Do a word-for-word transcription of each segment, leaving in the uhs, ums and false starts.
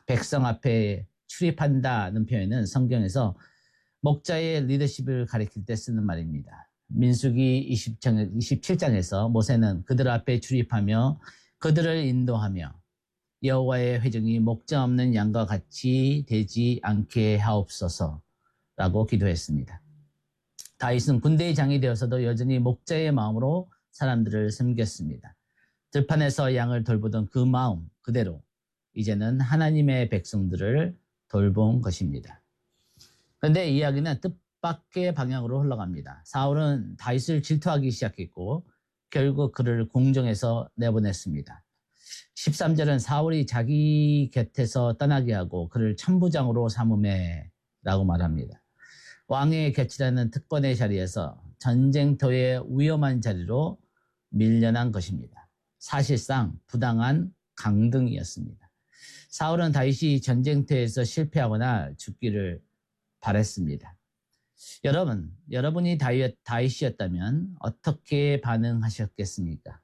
백성 앞에 출입한다는 표현은 성경에서 목자의 리더십을 가리킬 때 쓰는 말입니다. 민수기 이십칠 장에서 모세는 그들 앞에 출입하며 그들을 인도하며 여호와의 회중이 목자 없는 양과 같이 되지 않게 하옵소서라고 기도했습니다. 다윗은 군대의 장이 되어서도 여전히 목자의 마음으로 사람들을 섬겼습니다. 들판에서 양을 돌보던 그 마음 그대로 이제는 하나님의 백성들을 돌본 것입니다. 그런데 이야기는 뜻밖의 방향으로 흘러갑니다. 사울은 다윗을 질투하기 시작했고 결국 그를 궁정에서 내보냈습니다. 십삼 절은 사울이 자기 곁에서 떠나게 하고 그를 천부장으로 삼음해 라고 말합니다. 왕의 곁이라는 특권의 자리에서 전쟁터의 위험한 자리로 밀려난 것입니다. 사실상 부당한 강등이었습니다. 사울은 다윗이 전쟁터에서 실패하거나 죽기를 바랬습니다. 여러분, 여러분이 다윗, 다윗이었다면 어떻게 반응하셨겠습니까?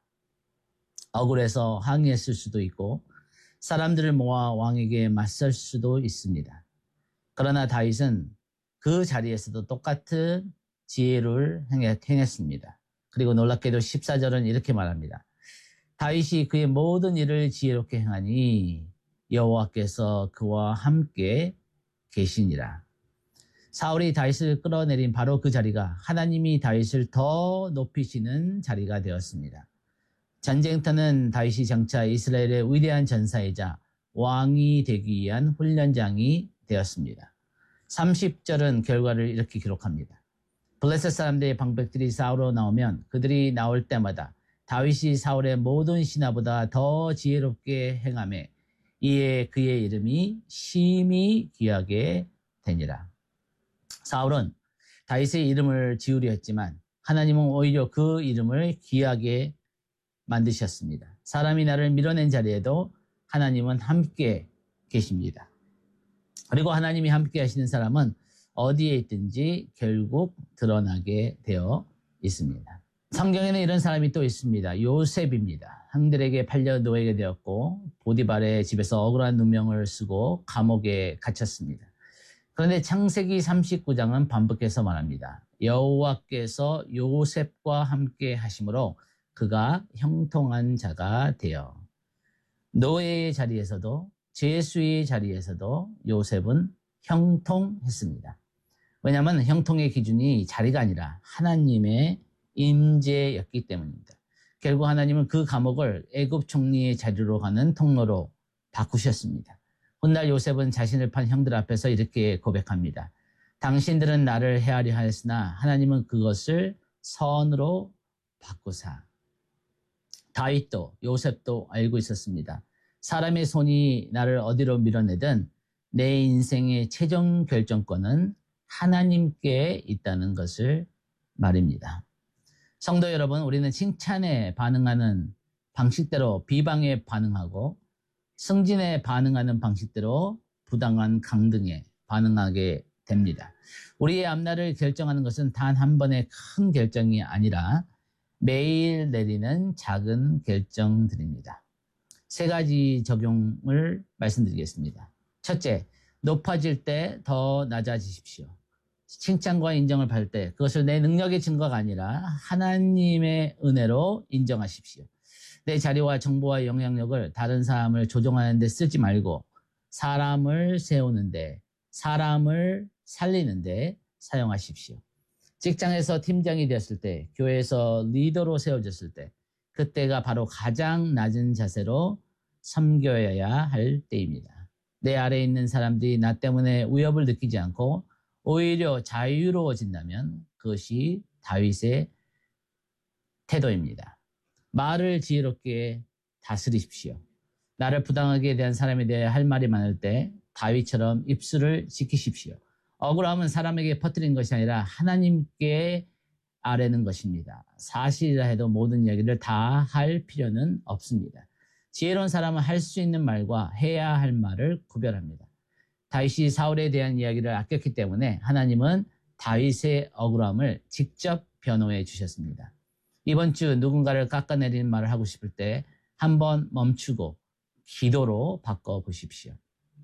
억울해서 항의했을 수도 있고 사람들을 모아 왕에게 맞설 수도 있습니다. 그러나 다윗은 그 자리에서도 똑같은 지혜를 행했습니다. 그리고 놀랍게도 십사 절은 이렇게 말합니다. 다윗이 그의 모든 일을 지혜롭게 행하니 여호와께서 그와 함께 계시니라. 사울이 다윗을 끌어내린 바로 그 자리가 하나님이 다윗을 더 높이시는 자리가 되었습니다. 전쟁터는 다윗이 장차 이스라엘의 위대한 전사이자 왕이 되기 위한 훈련장이 되었습니다. 삼십 절은 결과를 이렇게 기록합니다. 블레셋 사람들의 방백들이 싸우러 나오면 그들이 나올 때마다 다윗이 사울의 모든 신하보다 더 지혜롭게 행하매 이에 그의 이름이 심히 귀하게 되니라. 사울은 다윗의 이름을 지으려 했지만 하나님은 오히려 그 이름을 귀하게 만드셨습니다. 사람이 나를 밀어낸 자리에도 하나님은 함께 계십니다. 그리고 하나님이 함께 하시는 사람은 어디에 있든지 결국 드러나게 되어 있습니다. 성경에는 이런 사람이 또 있습니다. 요셉입니다. 형들에게 팔려 노예가 되었고 보디발의 집에서 억울한 누명을 쓰고 감옥에 갇혔습니다. 그런데 창세기 삼십구 장은 반복해서 말합니다. 여호와께서 요셉과 함께 하심으로 그가 형통한 자가 되어 노예의 자리에서도 죄수의 자리에서도 요셉은 형통했습니다. 왜냐하면 형통의 기준이 자리가 아니라 하나님의 임재였기 때문입니다. 결국 하나님은 그 감옥을 애굽 총리의 자리로 가는 통로로 바꾸셨습니다. 훗날 요셉은 자신을 판 형들 앞에서 이렇게 고백합니다. 당신들은 나를 해하려 하였으나 하나님은 그것을 선으로 바꾸사. 다윗도 요셉도 알고 있었습니다. 사람의 손이 나를 어디로 밀어내든 내 인생의 최종 결정권은 하나님께 있다는 것을 말입니다. 성도 여러분, 우리는 칭찬에 반응하는 방식대로 비방에 반응하고 승진에 반응하는 방식대로 부당한 강등에 반응하게 됩니다. 우리의 앞날을 결정하는 것은 단 한 번의 큰 결정이 아니라 매일 내리는 작은 결정들입니다. 세 가지 적용을 말씀드리겠습니다. 첫째, 높아질 때 더 낮아지십시오. 칭찬과 인정을 받을 때 그것을 내 능력의 증거가 아니라 하나님의 은혜로 인정하십시오. 내 자리와 정보와 영향력을 다른 사람을 조종하는 데 쓰지 말고 사람을 세우는데, 사람을 살리는데 사용하십시오. 직장에서 팀장이 되었을 때, 교회에서 리더로 세워졌을 때, 그때가 바로 가장 낮은 자세로 섬겨야 할 때입니다. 내 아래에 있는 사람들이 나 때문에 위협을 느끼지 않고 오히려 자유로워진다면 그것이 다윗의 태도입니다. 말을 지혜롭게 다스리십시오. 나를 부당하게 대한 사람에 대해 할 말이 많을 때 다윗처럼 입술을 지키십시오. 억울함은 사람에게 퍼뜨린 것이 아니라 하나님께 아뢰는 것입니다. 사실이라 해도 모든 이야기를 다 할 필요는 없습니다. 지혜로운 사람은 할 수 있는 말과 해야 할 말을 구별합니다. 다윗이 사울에 대한 이야기를 아꼈기 때문에 하나님은 다윗의 억울함을 직접 변호해 주셨습니다. 이번 주 누군가를 깎아내리는 말을 하고 싶을 때 한번 멈추고 기도로 바꿔보십시오.